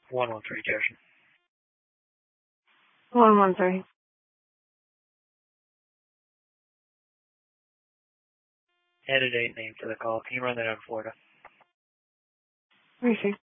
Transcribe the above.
113, Jefferson. 113. Candidate name for the call. Can you run that out of Florida? Let me see.